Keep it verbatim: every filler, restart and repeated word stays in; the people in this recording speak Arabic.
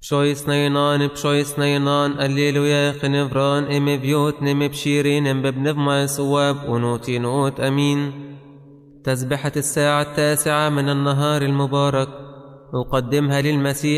بشويس نينان بشويس نينان الليلويا خنفران ام بيوت نم بشيرين ام ببنف ما سواب ونوتي نوت امين. تسبحة الساعة التاسعة من النهار المبارك أقدمها للمسيح